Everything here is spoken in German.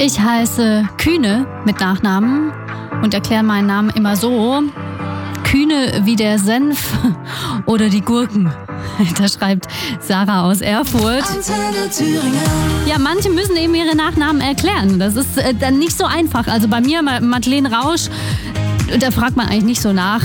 Ich heiße Kühne mit Nachnamen und erkläre meinen Namen immer so: Kühne wie der Senf oder die Gurken. Das schreibt Sarah aus Erfurt. Ja, manche müssen eben ihre Nachnamen erklären. Das ist dann nicht so einfach. Also bei mir, Madeleine Rausch, da fragt man eigentlich nicht so nach.